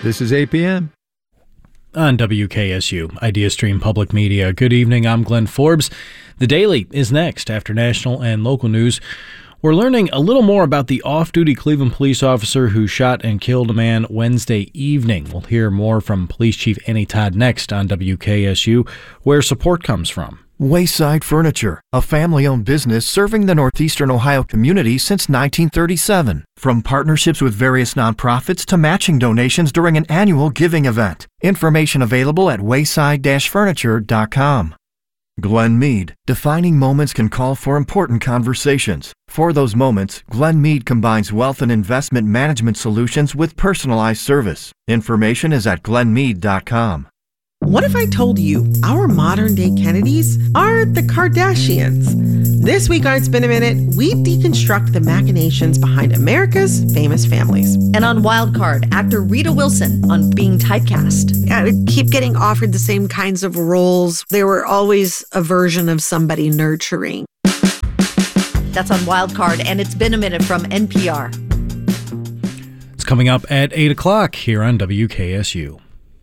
This is APM. On WKSU, IdeaStream Public Media. Good evening, I'm Glenn Forbes. The Daily is next. After national and local news, we're learning a little more about the off-duty Cleveland police officer who shot and killed a man Wednesday evening. We'll hear more from Police Chief Annie Todd next on WKSU, where support comes from. Wayside Furniture, a family-owned business serving the northeastern Ohio community since 1937. From partnerships with various nonprofits to matching donations during an annual giving event. Information available at wayside-furniture.com. Glen Mead. Defining moments can call for important conversations. For those moments, Glen Mead combines wealth and investment management solutions with personalized service. Information is at glenmead.com. What if I told you our modern-day Kennedys are the Kardashians? This week on It's Been a Minute, we deconstruct the machinations behind America's famous families. And on Wildcard, actor Rita Wilson on being typecast. I would keep getting offered the same kinds of roles. They were always a version of somebody nurturing. That's on Wildcard, and It's Been a Minute from NPR. It's coming up at 8 o'clock here on WKSU.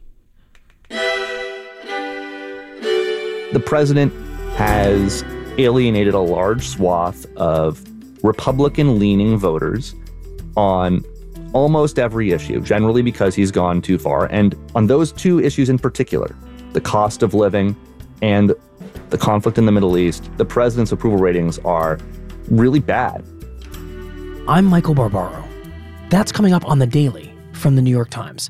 The president has alienated a large swath of Republican-leaning voters on almost every issue, generally because he's gone too far. And on those two issues in particular, the cost of living and the conflict in the Middle East, the president's approval ratings are really bad. I'm Michael Barbaro. That's coming up on The Daily from The New York Times.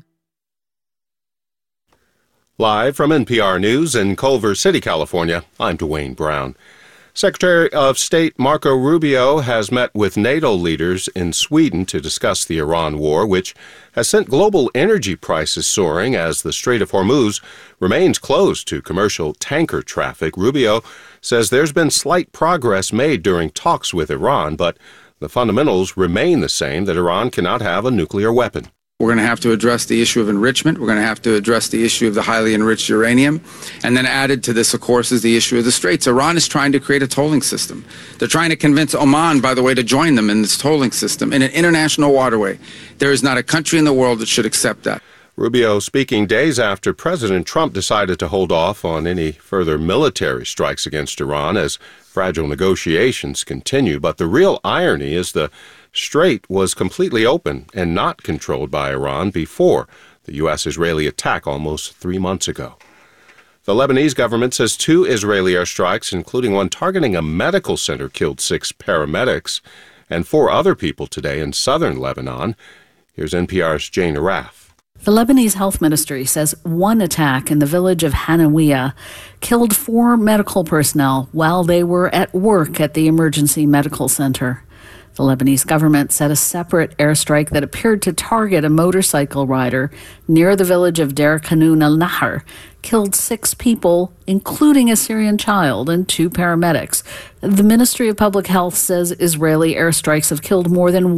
Live from NPR News in Culver City, California, I'm Dwayne Brown. Secretary of State Marco Rubio has met with NATO leaders in Sweden to discuss the Iran war, which has sent global energy prices soaring as the Strait of Hormuz remains closed to commercial tanker traffic. Rubio says there's been slight progress made during talks with Iran, but the fundamentals remain the same, that Iran cannot have a nuclear weapon. We're going to have to address the issue of enrichment. We're going to have to address the issue of the highly enriched uranium. And then added to this, of course, is the issue of the straits. Iran is trying to create a tolling system. They're trying to convince Oman, by the way, to join them in this tolling system in an international waterway. There is not a country in the world that should accept that. Rubio speaking days after President Trump decided to hold off on any further military strikes against Iran as fragile negotiations continue. But the real irony is the Strait was completely open and not controlled by Iran before the U.S.-Israeli attack almost 3 months ago. The Lebanese government says 2 Israeli airstrikes, including one targeting a medical center, killed 6 paramedics and 4 other people today in southern Lebanon. Here's NPR's Jane Araf. The Lebanese health ministry says one attack in the village of Hanawiya killed 4 medical personnel while they were at work at the emergency medical center. The Lebanese government said a separate airstrike that appeared to target a motorcycle rider near the village of Der Kanun al-Nahar killed 6 people, including a Syrian child and 2 paramedics. The Ministry of Public Health says Israeli airstrikes have killed more than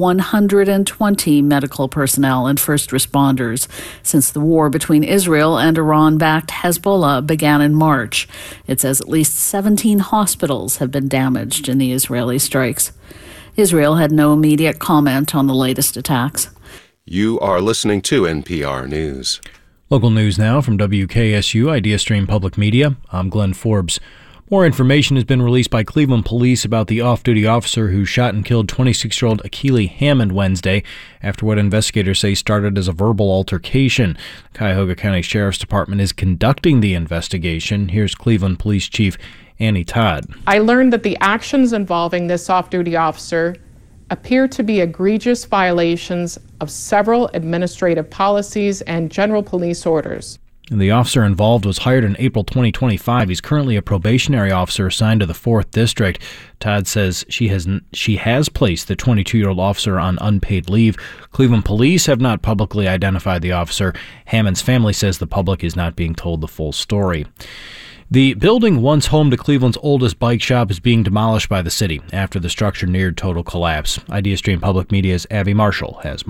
120 medical personnel and first responders since the war between Israel and Iran-backed Hezbollah began in March. It says at least 17 hospitals have been damaged in the Israeli strikes. Israel had no immediate comment on the latest attacks. You are listening to NPR News. Local news now from WKSU, IdeaStream Public Media. I'm Glenn Forbes. More information has been released by Cleveland police about the off-duty officer who shot and killed 26-year-old Akili Hammond Wednesday after what investigators say started as a verbal altercation. The Cuyahoga County Sheriff's Department is conducting the investigation. Here's Cleveland Police Chief Annie Todd. I learned that the actions involving this off-duty officer appear to be egregious violations of several administrative policies and general police orders. And the officer involved was hired in April 2025. He's currently a probationary officer assigned to the 4th District. Todd says she has placed the 22-year-old officer on unpaid leave. Cleveland police have not publicly identified the officer. Hammond's family says the public is not being told the full story. The building once home to Cleveland's oldest bike shop is being demolished by the city after the structure neared total collapse. IdeaStream Public Media's Abby Marshall has more.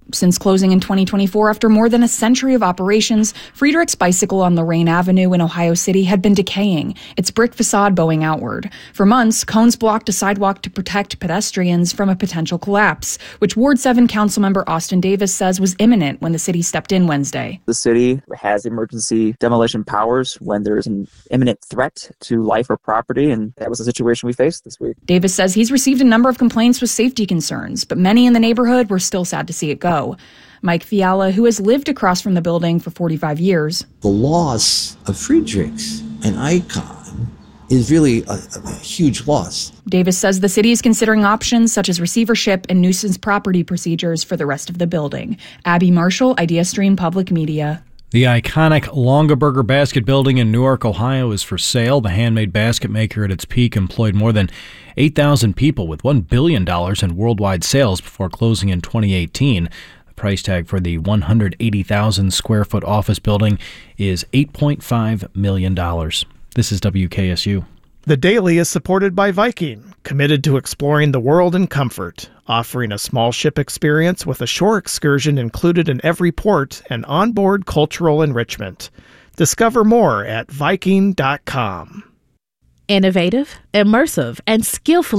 Since closing in 2024 after more than a century of operations, Friedrich's Bicycle on Lorraine Avenue in Ohio City had been decaying, its brick facade bowing outward. For months, cones blocked a sidewalk to protect pedestrians from a potential collapse, which Ward 7 Councilmember Austin Davis says was imminent when the city stepped in Wednesday. The city has emergency demolition powers when there's an imminent threat to life or property, and that was the situation we faced this week. Davis says he's received a number of complaints with safety concerns, but many in the neighborhood were still sad to see it go. Mike Fiala, who has lived across from the building for 45 years. The loss of Friedrichs, an icon, is really a huge loss. Davis says the city is considering options such as receivership and nuisance property procedures for the rest of the building. Abby Marshall, IdeaStream Public Media. The iconic Longaberger Basket Building in Newark, Ohio is for sale. The handmade basket maker at its peak employed more than 8,000 people with $1 billion in worldwide sales before closing in 2018. The price tag for the 180,000 square foot office building is $8.5 million. This is WKSU. The Daily is supported by Viking, committed to exploring the world in comfort, offering a small ship experience with a shore excursion included in every port and onboard cultural enrichment. Discover more at Viking.com. Innovative, immersive, and skillfully